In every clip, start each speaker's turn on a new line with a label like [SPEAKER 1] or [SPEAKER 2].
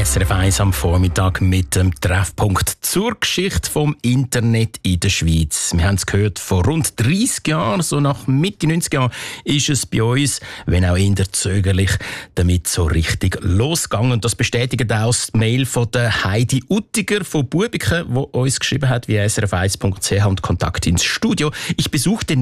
[SPEAKER 1] SRF 1 am Vormittag mit dem Treffpunkt zur Geschichte vom Internet in der Schweiz. Wir haben es gehört, vor rund 30 Jahren, so nach Mitte 90 Jahren, ist es bei uns, wenn auch eher zögerlich, damit so richtig losgegangen. Und das bestätigt auch die Mail von der Heidi Uttiger von Bubiken, die uns geschrieben hat via srf1.ch und Kontakt ins Studio. Ich besuchte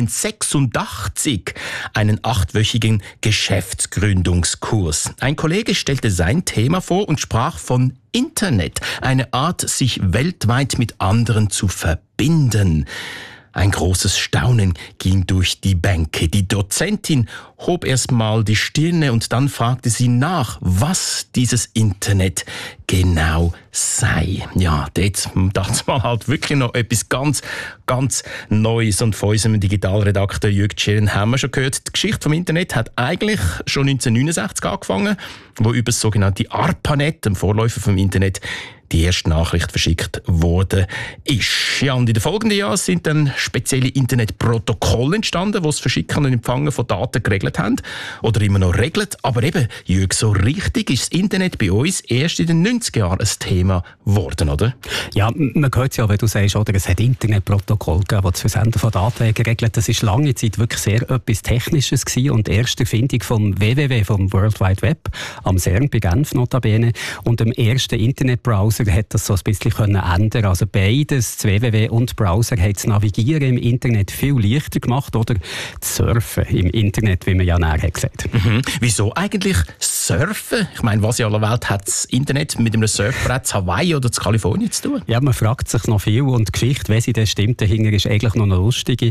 [SPEAKER 1] 1986 einen 8-wöchigen Geschäftsgründungskurs. Ein Kollege stellte sein Thema vor und sprach von Internet, eine Art, sich weltweit mit anderen zu verbinden. Ein großes Staunen ging durch die Bänke. Die Dozentin hob erst mal die Stirne und dann fragte sie nach, was dieses Internet genau sei. Ja, dort dachte man halt wirklich noch etwas ganz, ganz Neues. Und von unserem Digitalredakteur Jürg Tschirren haben wir schon gehört, die Geschichte vom Internet hat eigentlich schon 1969 angefangen, wo über das sogenannte ARPANET, dem Vorläufer vom Internet, die erste Nachricht verschickt worden ist. Ja, und in den folgenden Jahren sind dann spezielle Internetprotokolle entstanden, die das Verschicken und Empfangen von Daten geregelt haben. Oder immer noch regelt. Aber eben, Jürg, so richtig ist das Internet bei uns erst in den 90er Jahren ein Thema geworden, oder?
[SPEAKER 2] Ja, man hört es ja, wenn du sagst, oder, es hat Internetprotokolle gegeben, die das Versenden von Daten geregelt. Das war lange Zeit wirklich sehr etwas Technisches gewesen. Und die erste Erfindung vom WWW, vom World Wide Web, am CERN bei Genf notabene, und dem ersten Internetbrowser hat das so ein bisschen ändern. Also beides, das WWW und der Browser, hat das Navigieren im Internet viel leichter gemacht, oder das Surfen im Internet, wie man ja näher hat gesagt.
[SPEAKER 1] Wieso eigentlich Surfen? Ich meine, was in aller Welt hat das Internet mit einem Surfbrett zu Hawaii oder zu Kalifornien zu tun?
[SPEAKER 2] Ja, man fragt sich noch viel, und die Geschichte, wenn sie das stimmt, dahinter ist eigentlich noch eine lustige.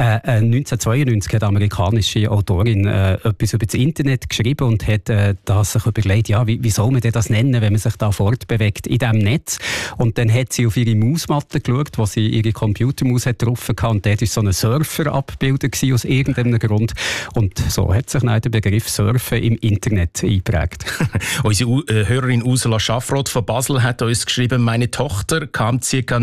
[SPEAKER 2] 1992 hat eine amerikanische Autorin etwas über das Internet geschrieben und hat sich überlegt, ja, wie soll man das nennen, wenn man sich da fortbewegt in diesem Netz. Und dann hat sie auf ihre Mausmatte geschaut, wo sie ihre Computermaus drauf hatte, und dort war so ein Surfer abgebildet aus irgendeinem Grund. Und so hat sich dann der Begriff Surfen im Internet eingeprägt.
[SPEAKER 1] Unsere Hörerin Ursula Schaffroth von Basel hat uns geschrieben, meine Tochter kam ca.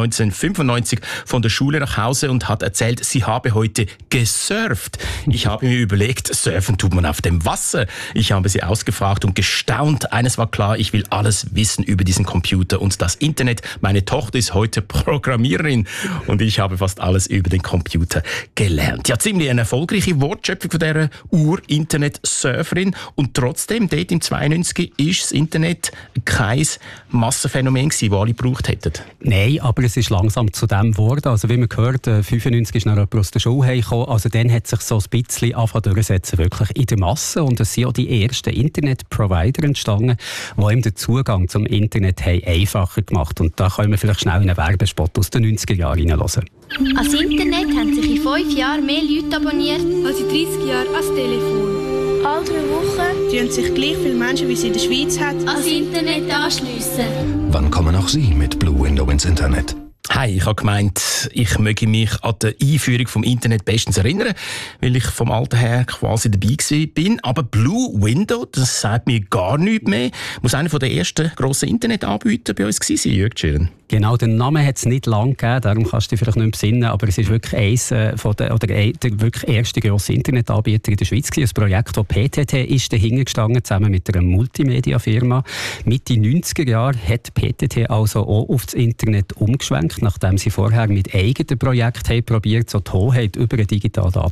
[SPEAKER 1] 1995 von der Schule nach Hause und hat erzählt, sie habe heute gesurft. Ich habe mir überlegt, surfen tut man auf dem Wasser. Ich habe sie ausgefragt und gestaunt. Eines war klar, ich will alles wissen über diesen Computer und das Internet. Meine Tochter ist heute Programmiererin und ich habe fast alles über den Computer gelernt. Ja, ziemlich eine erfolgreiche Wortschöpfung von dieser Ur-Internet-Surferin, und trotzdem, dort im 92 ist das Internet kein Massenphänomen gewesen, das alle gebraucht hätten.
[SPEAKER 2] Nein, aber es ist langsam zu dem geworden. Also wie man gehört, 1995 ist noch jemand aus der Schule hergekommen. Also dann hat sich so ein bisschen angefangen durchsetzen, wirklich in der Masse. Und es sind auch die ersten Internet-Provider entstanden, die ihm den Zugang zum Internet haben einfacher gemacht. Und da können wir vielleicht schnell einen Werbespot aus den 90er Jahren reinhören.
[SPEAKER 3] Ans Internet haben sich in 5 Jahren mehr Leute abonniert
[SPEAKER 4] als in 30 Jahren ans Telefon.
[SPEAKER 3] Alle 3 Wochen
[SPEAKER 4] tun sich gleich viele Menschen, wie es in der Schweiz hat,
[SPEAKER 3] ans Internet anschliessen.
[SPEAKER 5] Wann kommen auch Sie mit Blue Window ins Internet?
[SPEAKER 1] Hi, ich habe gemeint, ich möge mich an die Einführung vom Internet bestens erinnern, weil ich vom Alter her quasi dabei bin. Aber Blue Window, das sagt mir gar nichts mehr. Muss einer der ersten grossen Internetanbieter bei uns gewesen sein, Jürg Tschirren.
[SPEAKER 2] Genau, den Namen hat es nicht lange gegeben, darum kannst du dich vielleicht nicht mehr besinnen, aber es ist wirklich der wirklich erste grosse Internetanbieter in der Schweiz gewesen. Ein Projekt, das PTT ist dahinter gestanden, zusammen mit einer Multimedia-Firma. Mitte 90er Jahren hat PTT also auch auf das Internet umgeschwenkt, nachdem sie vorher mit eigenen Projekten probiert, so die Hoheit über den digitalen